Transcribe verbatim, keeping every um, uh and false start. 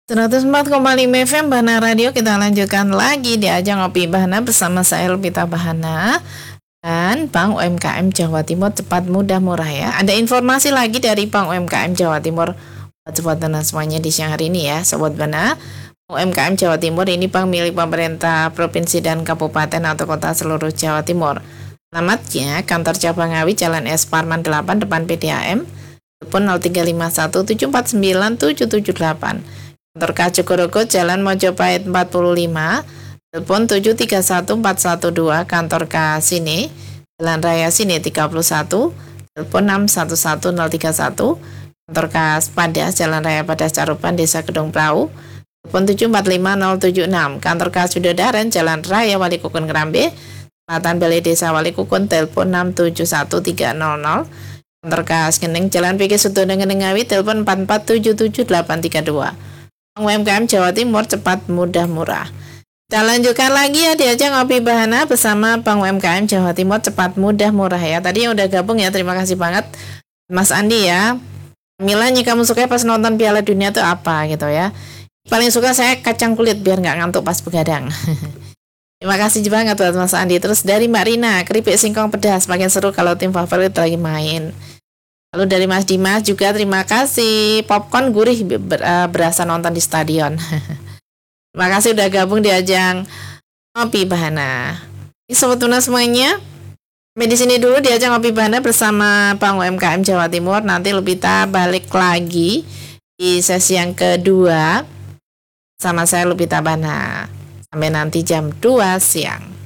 seratus empat koma lima F M Bahana Radio, kita lanjutkan lagi di ajang Ngopi Bahana bersama saya Lupita Bahana dan Bank U M K M Jawa Timur, cepat mudah murah ya. Ada informasi lagi dari Bank U M K M Jawa Timur buat sobat Bahana semuanya di siang hari ini ya, sobat Bahana. U M K M Jawa Timur ini bank milik pemerintah provinsi dan kabupaten atau kota seluruh Jawa Timur. Alamatnya kantor cabang Ngawi, Jalan S Parman delapan depan P D A M, telepon nol tiga lima satu tujuh empat sembilan tujuh tujuh delapan. Kantor K Jogorogo, Jalan Mojopahit empat puluh lima, telepon tujuh tiga satu empat satu dua. Kantor K Sine, Jalan Raya Sine tiga puluh satu, telepon enam satu satu nol tiga satu. Kantor K Padas, Jalan Raya Padas Caruban, Desa Gedong Prau, telepon tujuh empat lima nol tujuh enam. Kantor K Sudodaren, Jalan Raya Walikukun Kerambe, Selatan Balai Desa Walikukun, telepon enam tujuh satu tiga nol nol. Kantor K Skeneng, Jalan P G Sutono Ngawi, telepon empat empat tujuh tujuh delapan tiga dua. U M K M Jawa Timur, cepat mudah murah. Kita lanjutkan lagi ya di ajang Ngopi Bahana bersama Bank U M K M Jawa Timur, cepat mudah murah ya. Tadi yang udah gabung ya, terima kasih banget Mas Andi ya. Mila, kamu suka pas nonton Piala Dunia tuh apa gitu ya? Paling suka saya kacang kulit biar nggak ngantuk pas begadang. Terima kasih banget buat Mas Andi. Terus dari Mbak Rina, keripik singkong pedas makin seru kalau tim favorit lagi main. Lalu dari Mas Dimas juga terima kasih, popcorn gurih ber, uh, berasa nonton di stadion. Terima kasih udah gabung di ajang Ngopi Bahana. Ini sobat tuna semuanya, sampai di sini dulu di ajang Ngopi Bahana bersama Bank U M K M Jawa Timur. Nanti Lupita balik lagi di sesi yang kedua sama saya Lupita Bahana. Sampai nanti jam dua siang.